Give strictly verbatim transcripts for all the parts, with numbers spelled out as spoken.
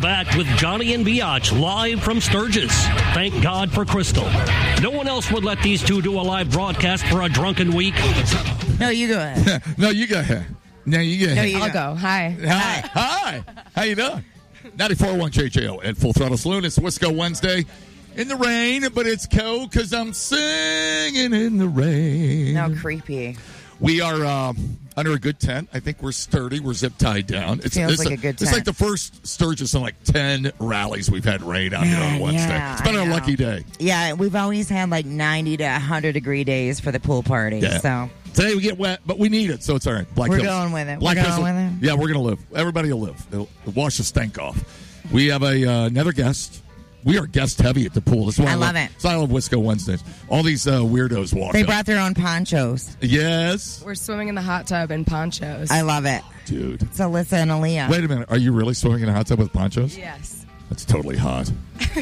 back with Johnny and Biatch live from Sturgis. Thank God for Crystal. No one else would let these two do a live broadcast for a drunken week. No, you go ahead. no, you go ahead. No, you go ahead. No, you I'll go. go. Hi. Hi. Hi. How you doing? ninety-four point one J J O at Full Throttle Saloon. It's Wisco Wednesday. In the rain, but it's cold because I'm singing in the rain. No, creepy. We are uh, under a good tent. I think we're sturdy. We're zip tied down. It's, Feels it's like a, a good It's tent. like the first Sturgis in like ten rallies we've had rain out here on Yeah, Wednesday. yeah, it's been I a know. lucky day. Yeah, we've always had like ninety to one hundred degree days for the pool party. Yeah. So Today we get wet, but we need it, so it's all right. Black We're Hills. going with it. We're Black going Hills will- with it. Yeah, we're going to live. Everybody will live. It'll, it'll wash the stank off. We have a uh, another guest. We are guest heavy at the pool. That's why I, I love, love it. That's why I love Wisco Wednesdays. All these uh, weirdos walk they up. brought their own ponchos. Yes. We're swimming in the hot tub in ponchos. I love it. Dude. It's Alyssa and Aaliyah. Wait a minute. Are you really swimming in a hot tub with ponchos? Yes. That's totally hot.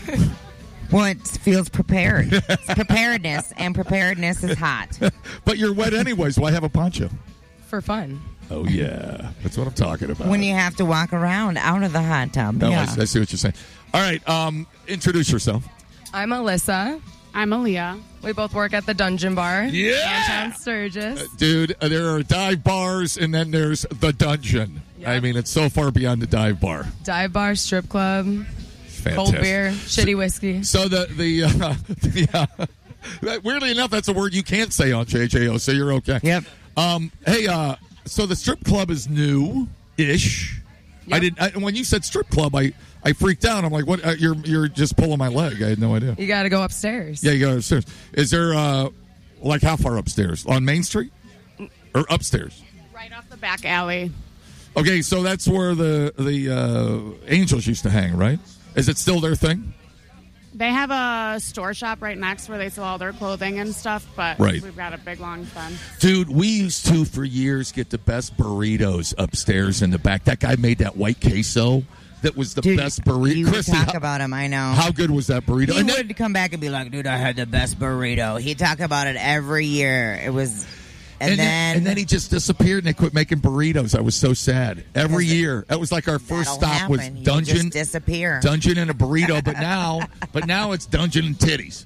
Well, it feels prepared. It's preparedness, and preparedness is hot. But you're wet anyways. Why have a poncho? For fun. Oh, yeah. That's what I'm talking about. When you have to walk around out of the hot tub. No, yeah. I, I see what you're saying. All right. Um, introduce yourself. I'm Alyssa. I'm Aaliyah. We both work at the Dungeon Bar. Yeah. Downtown Sturgis. Uh, dude, uh, there are dive bars, and then there's the dungeon. Yep. I mean, it's so far beyond the dive bar. Dive bar, strip club, Fantastic. cold beer, shitty whiskey. So the the, uh, the uh, weirdly enough, that's a word you can't say on J J O, so you're okay. Yep. Um, hey, uh, so the strip club is new-ish. Yep. I didn't. I, when you said strip club, I, I freaked out. I'm like, what? Uh, you're you're just pulling my leg. I had no idea. You got to go upstairs. Yeah, you go upstairs. Is there uh, like how far upstairs? On Main Street or upstairs? Right off the back alley. Okay, so that's where the the uh, Angels used to hang, right? Is it still their thing? They have a store shop right next where they sell all their clothing and stuff, but Right. we've got a big long fence. Dude, we used to for years get the best burritos upstairs in the back. That guy made that white queso that was the Dude, best burrito. you would Christy, talk how, about him, I know. how good was that burrito? He And would then- come back and be like, dude, I had the best burrito. He'd talk about it every year. It was... And, and, then, then, and then he just disappeared, and they quit making burritos. I was so sad. Every Because it- year, that was like our first that'll stop was happen. He would dungeon, just disappear. dungeon and a burrito. But now, but now it's dungeon and titties.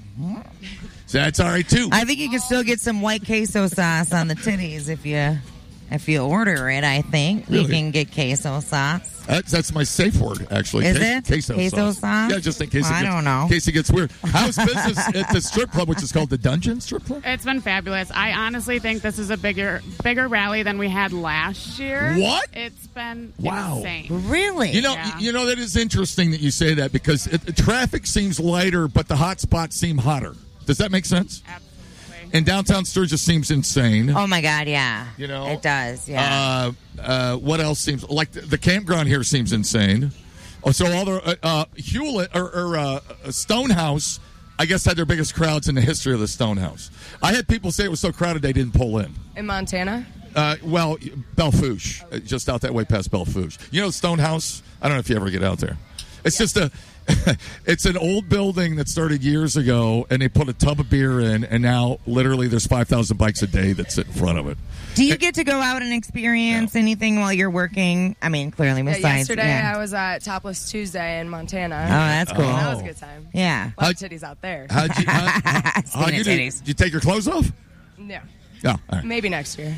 So that's all right too. I think you can still get some white queso sauce on the titties if you if you order it. I think you Really? can get queso sauce. That's, that's my safe word, actually. Is Queso- it? Queso, Queso sauce. sauce? Yeah, just in case Well, it I gets, don't know. in case it gets weird. How's business at the strip club, which is called the Dungeon Strip Club? It's been fabulous. I honestly think this is a bigger bigger rally than we had last year. What? It's been Wow. insane. Really? You know, Yeah. you know that is interesting that you say that because it, the traffic seems lighter, but the hot spots seem hotter. Does that make sense? Absolutely. And downtown Sturgis seems insane. Oh my God, yeah. You know? It does, yeah. Uh, uh, what else seems like the, the campground here seems insane. Oh, so all the uh, uh, Hewlett or, or uh, Stonehouse, I guess, had their biggest crowds in the history of the Stonehouse. I had people say it was so crowded they didn't pull in. In Montana? Uh, well, Belfouche, uh, just out that way past Belfouche. You know Stonehouse? I don't know if you ever get out there. It's just a, it's an old building that started years ago, and they put a tub of beer in, and now literally there's five thousand bikes a day that sit in front of it. Do you get to go out and experience anything while you're working? I mean, clearly Yeah, besides... yesterday yeah. I was at Topless Tuesday in Montana. Oh, that's cool. That was a good time. Yeah. A lot of titties out there. How'd you, how, how, Speaking how'd of you do? titties. Did you take your clothes off? No. Yeah. All right. Maybe next year.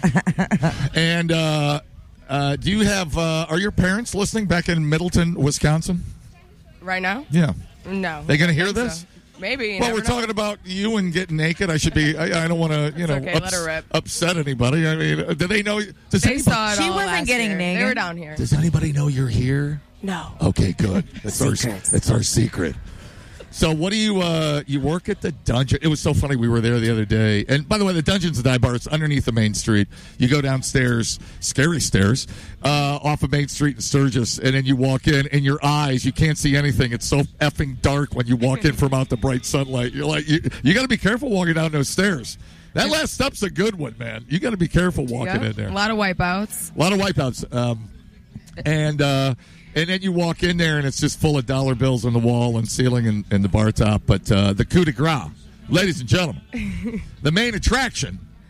And uh, uh, do you have, uh, are your parents listening back in Middleton, Wisconsin? Right now? Yeah. No. They going to hear I think this? so. Maybe. You Well, never we're know. talking about you and getting naked. I should be. I, I don't want to, you know, okay, let her rip. upset anybody. I mean, uh, do they know? Does They anybody, saw it She all wasn't last getting year. naked. They were down here. Does anybody know you're here? No. Okay, good. That's our. Secrets. That's our secret. So, what do you? Uh, you work at the dungeon? It was so funny. We were there the other day, and by the way, the dungeon's a dive bar. It's underneath the main street. You go downstairs, scary stairs, uh, off of Main Street in Sturgis, and then you walk in, and your eyes, you can't see anything. It's so effing dark when you walk in from out the bright sunlight. You're like, you, you got to be careful walking down those stairs. That last step's a good one, man. You got to be careful walking Yeah. in there. A lot of wipeouts. A lot of wipeouts. Um, and uh, and then you walk in there, and it's just full of dollar bills on the wall and ceiling and, and the bar top. But uh, the coup de grace, ladies and gentlemen, the main attraction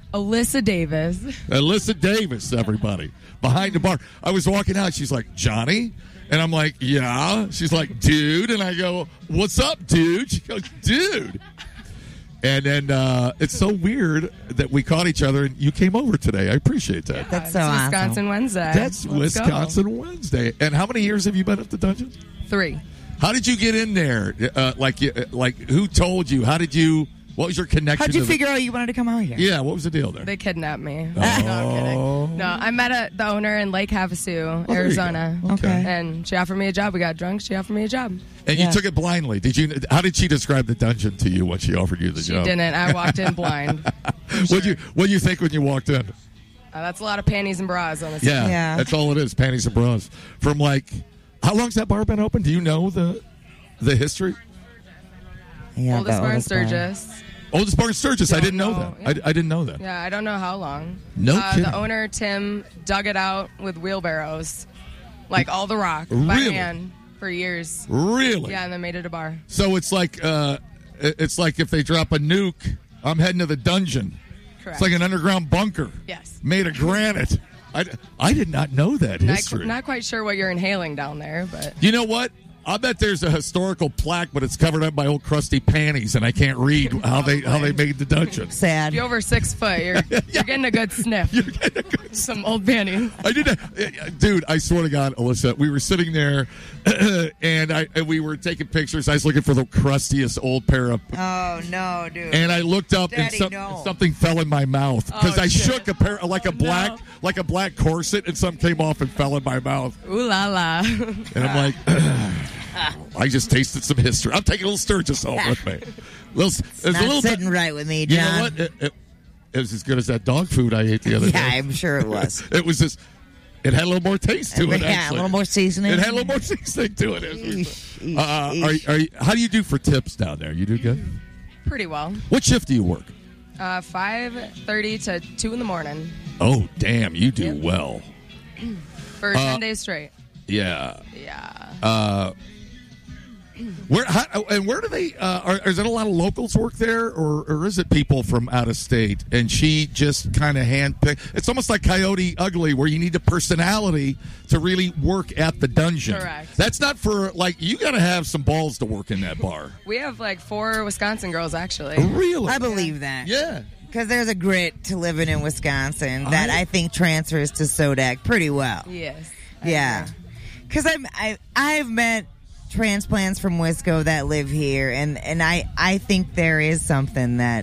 Alyssa Davis. Alyssa Davis, everybody. Behind the bar. I was walking out. She's like, Johnny? And I'm like, yeah. She's like, dude. And I go, what's up, dude? She goes, dude. And then uh, it's so weird that we caught each other and you came over today. I appreciate that. That's so It's awesome. Wisconsin Wednesday. That's Let's go. Wisconsin Wednesday. And how many years have you been at the dungeon? Three. How did you get in there? Uh, like, uh, like who told you? How did you? What was your connection? How'd you to the- figure out you wanted to come out here? Yeah, what was the deal there? They kidnapped me. Oh. No, I'm kidding. No, I met a, the owner in Lake Havasu, there you Arizona. go. Okay. And she offered me a job. We got drunk. She offered me a job. And Yeah. you took it blindly. Did you? How did she describe the dungeon to you when she offered you the She job? didn't. I walked in blind. What you What you think when you walked in? Uh, that's a lot of panties and bras on this. Yeah, Yeah. that's all it is. Panties and bras. From like, how long's that bar been open? Do you know the the history? Yeah, Oldest the bar in oldest bar. Sturgis. Oldest bar in Sturgis. I Don't didn't know, know. that. I, I didn't know that. Yeah, I don't know how long. No uh, kidding. The owner, Tim, dug it out with wheelbarrows, like all the rock, by Really? hand for years. Really? Yeah, and then made it a bar. So it's like uh, it's like if they drop a nuke, I'm heading to the dungeon. Correct. It's like an underground bunker. Yes. Made of granite. I, I did not know that Not, history. not quite sure what you're inhaling down there, but You know what? I bet there's a historical plaque, but it's covered up by old crusty panties, and I can't read how they how they made the dungeon. Sad. if you're over six foot, you're you're getting a good sniff. You're getting a good- Some old panties. I did that, dude. I swear to God, Alyssa, we were sitting there, and I and we were taking pictures. I was looking for the crustiest old pair of, Oh no, dude. and I looked up, and Daddy, some, no. something fell in my mouth because Oh, I shit. shook a pair like a black no. like a black corset, and something came off and fell in my mouth, Ooh la la. and I'm like. I just tasted some history. I'm taking a little Sturgis home with me. Little, it's Not a little bit- sitting right with me, You John. know what? It, it, it was as good as that dog food I ate the other Yeah, day. I'm sure it was. It was just. It had a little more taste to it. Yeah, actually. a little more seasoning. It had a little more seasoning to it. Eesh, eesh, Uh, eesh. are, you- are you, how do you do for tips down there? You do good. Pretty well. What shift do you work? Uh, five thirty to two in the morning Oh, damn! You do Yep. well. for Uh, ten days straight. Yeah. Yeah. Uh, where how, and where do they? Uh, are, is there a lot of locals work there, or, or is it people from out of state? And she just kind of handpicked. It's almost like Coyote Ugly, where you need a personality to really work at the dungeon. Correct. That's not for like you got to have some balls to work in that bar. We have like four Wisconsin girls actually. Really? I believe that. Yeah. Because there's a grit to living in Wisconsin that I- I, think transfers to Sodak pretty well. Yes. I Yeah. agree. Because I'm I I've met transplants from Wisco that live here, and and I I think there is something that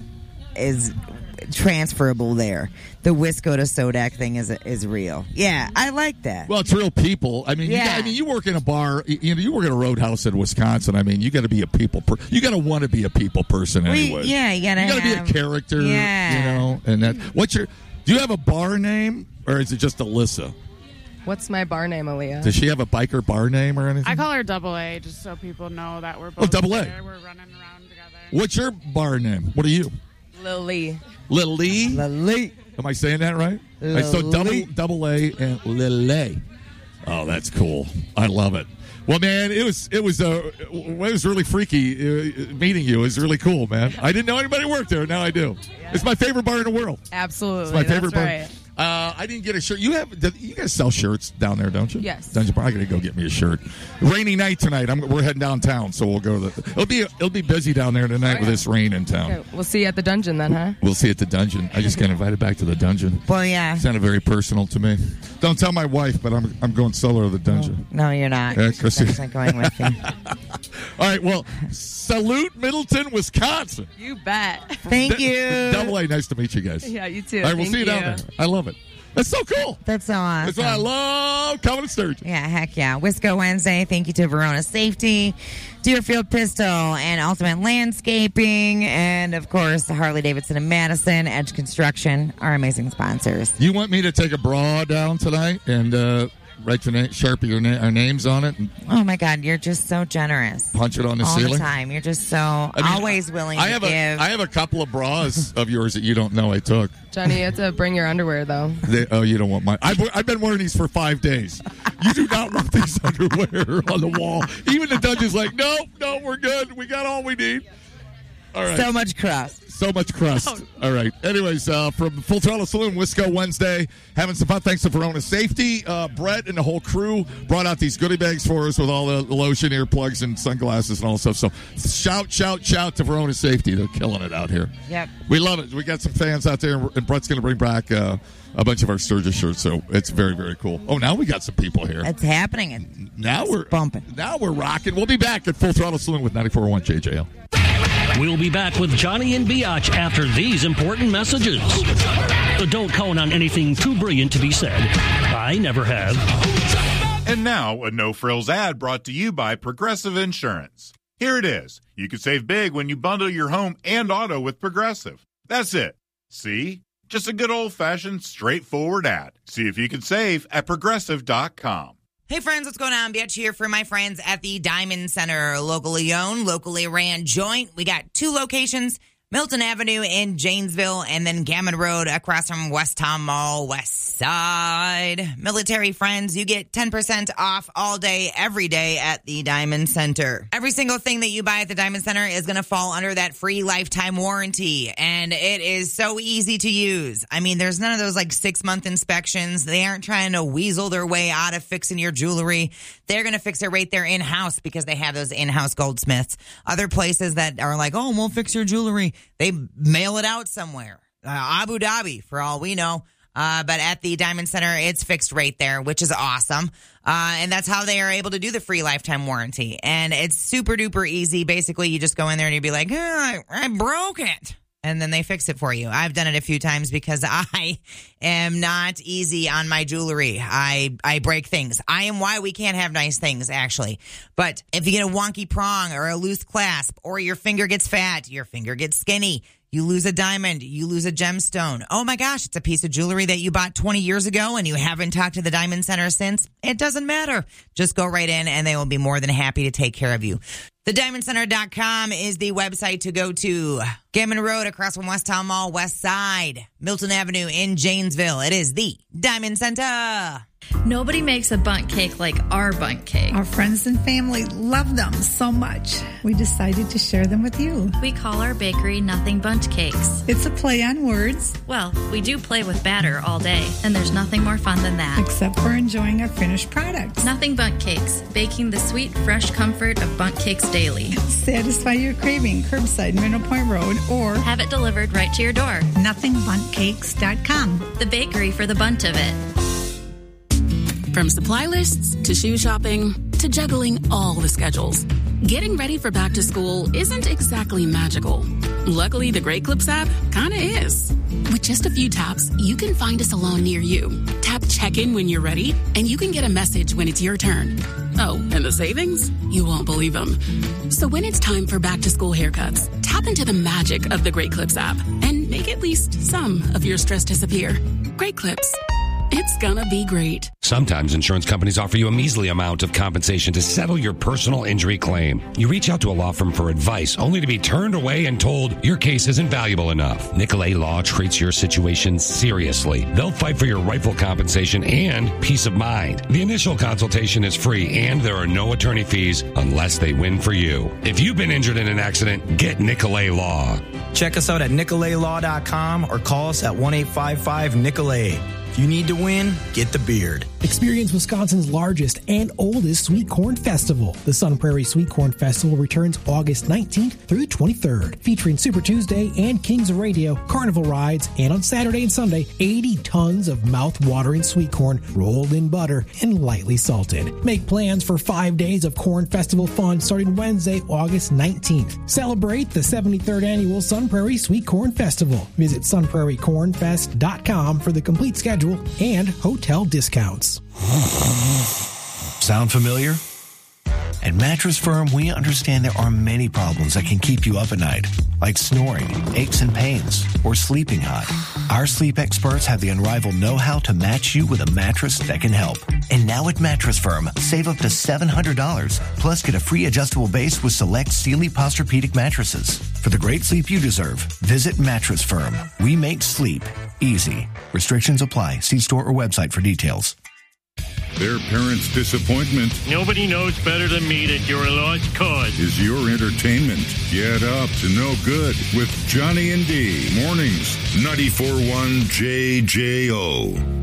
is transferable there. The Wisco to Sodak thing is is real. Yeah, I like that. Well, it's real people. I mean, you Yeah. got, I mean, you work in a bar. You know, you work in a roadhouse in Wisconsin. I mean, you got to be a people. Per- you got to want to be a people person We- anyway. yeah, you gotta You got to be have- a character. Yeah. You know, and that. What's your? Do you have a bar name, or is it just Alyssa? What's my bar name, Aaliyah? Does she have a biker bar name or anything? I call her Double A just so people know that we're Oh, both Double A. there. We're running around together. What's your bar name? What are you? Lily. Lil Lee? Lily. Am I saying that right? I so double Lily. double A and Lily. Oh, that's cool. I love it. Well, man, it was it was uh, it was really freaky uh, meeting you. It was really cool, man. I didn't know anybody worked there. Now I do. It's my favorite bar in the world. Absolutely. It's my favorite That's bar. right. Uh, I didn't get a shirt. You have you guys sell shirts down there, don't you? Yes. Dungeon Bar. I gotta go get me a shirt. Rainy night tonight. I'm, we're heading downtown, so we'll go to the. It'll be it'll be busy down there tonight Oh, with yeah. this rain in town. Okay, we'll see you at the dungeon then, huh? We'll see at the dungeon. I just got invited back to the dungeon. Well, yeah. Sounded very personal to me. Don't tell my wife, but I'm I'm going solo to the dungeon. No, you're not. Yeah, Chrissy. That's not going with you. All right. Well, salute Middleton, Wisconsin. You bet. Thank D- you. Double A. Nice to meet you guys. Yeah, you too. All right. We'll Thank see you, down there. I love it. That's so cool. That's so awesome. That's why I love coming to Sturgeon. Yeah, heck yeah. Wisco Wednesday. Thank you to Verona Safety, Deerfield Pistol, and Ultimate Landscaping, and of course, Harley Davidson and Madison, Edge Construction, our amazing sponsors. You want me to take a bra down tonight and uh, write your name, sharpie your na- our names on it, and Oh my God, you're just so generous. punch it on the All ceiling? the time. You're just so I mean, always willing I to have give. a I have a couple of bras of yours that you don't know I took. Johnny, you have to bring your underwear, though. They, oh, you don't want mine. I've, I've been wearing these for five days. You do not want these underwear on the wall. Even the dungeon's like, no, no, we're good. We got all we need. All right. So much crust. So much crust. Oh. All right. Anyways, uh, from Full Throttle Saloon, Wisco Wednesday, having some fun. Thanks to Verona Safety. Uh, Brett and the whole crew brought out these goodie bags for us with all the lotion, earplugs, and sunglasses and all stuff. So shout, shout, shout to Verona Safety. They're killing it out here. Yep. We love it. We got some fans out there, and Brett's going to bring back uh, a bunch of our Sturgis shirts. So it's very, very cool. Oh, now we got some people here. It's happening. It's Now we're bumping. Now we're rocking. We'll be back at Full Throttle Saloon with ninety-four point one J J L. We'll be back with Johnny and Biatch after these important messages. So don't count on anything too brilliant to be said. I never have. And now, a no-frills ad brought to you by Progressive Insurance. Here it is. You can save big when you bundle your home and auto with Progressive. That's it. See? Just a good old-fashioned, straightforward ad. See if you can save at Progressive dot com. Hey friends, what's going on? Biatch here for my friends at the Diamond Center. Locally owned, locally ran joint. We got two locations, Milton Avenue in Janesville, and then Gammon Road across from West Tom Mall, West Side. Military friends, you get ten percent off all day, every day at the Diamond Center. Every single thing that you buy at the Diamond Center is going to fall under that free lifetime warranty, and it is so easy to use. I mean, there's none of those like six-month inspections. They aren't trying to weasel their way out of fixing your jewelry. They're going to fix it right there in-house because they have those in-house goldsmiths. Other places that are like, oh, we'll fix your jewelry, they mail it out somewhere. Uh, Abu Dhabi, for all we know. Uh, but at the Diamond Center, it's fixed right there, which is awesome. Uh, and that's how they are able to do the free lifetime warranty. And it's super duper easy. Basically, you just go in there and you'd be like, oh, I, I broke it. And then they fix it for you. I've done it a few times because I am not easy on my jewelry. I, I break things. I am why we can't have nice things, actually. But if you get a wonky prong or a loose clasp or your finger gets fat, your finger gets skinny, you lose a diamond, you lose a gemstone. Oh my gosh, it's a piece of jewelry that you bought twenty years ago and you haven't talked to the Diamond Center since. It doesn't matter. Just go right in and they will be more than happy to take care of you. the diamond center dot com is the website to go to. Gammon Road across from West Town Mall, West Side. Milton Avenue in Janesville. It is the Diamond Center. Nobody makes a bundt cake like our bundt cake. Our friends and family love them so much. We decided to share them with you. We call our bakery Nothing Bundt Cakes. It's a play on words. Well, we do play with batter all day, and there's nothing more fun than that. Except for enjoying our finished products. Nothing Bundt Cakes, baking the sweet, fresh comfort of bundt cakes daily. Satisfy your craving, curbside, Middle Point Road, or have it delivered right to your door. nothing bundt cakes dot com. The bakery for the bunt of it. From supply lists to shoe shopping to juggling all the schedules, getting ready for back to school isn't exactly magical. Luckily, the Great Clips app kinda is. With just a few taps, you can find a salon near you. Tap check-in when you're ready, and you can get a message when it's your turn. Oh, and the savings? You won't believe them. So when it's time for back to school haircuts, tap into the magic of the Great Clips app and make at least some of your stress disappear. Great Clips. It's gonna be great. Sometimes insurance companies offer you a measly amount of compensation to settle your personal injury claim. You reach out to a law firm for advice, only to be turned away and told your case isn't valuable enough. Nicolay Law treats your situation seriously. They'll fight for your rightful compensation and peace of mind. The initial consultation is free, and there are no attorney fees unless they win for you. If you've been injured in an accident, get Nicolay Law. Check us out at nicolay law dot com or call us at one eight five five Nicolay. If you need to win, get the beard. Experience Wisconsin's largest and oldest Sweet Corn Festival. The Sun Prairie Sweet Corn Festival returns August nineteenth through twenty-third, featuring Super Tuesday and Kings of Radio, carnival rides, and on Saturday and Sunday, eighty tons of mouth-watering sweet corn rolled in butter and lightly salted. Make plans for five days of Corn Festival fun starting Wednesday, August nineteenth. Celebrate the seventy-third annual Sun Prairie Sweet Corn Festival. Visit sun prairie corn fest dot com for the complete schedule and hotel discounts. Sound familiar? At Mattress Firm, we understand there are many problems that can keep you up at night, like snoring, aches and pains, or sleeping hot. Our sleep experts have the unrivaled know-how to match you with a mattress that can help. And now at Mattress Firm, save up to seven hundred dollars, plus get a free adjustable base with select Sealy Posturepedic mattresses. For the great sleep you deserve, visit Mattress Firm. We make sleep easy. Restrictions apply. See store or website for details. Their parents' disappointment Nobody knows better than me that you're a lost cause. is your entertainment. Get up to no good with Johnny and D. Mornings, ninety-four point one J J O.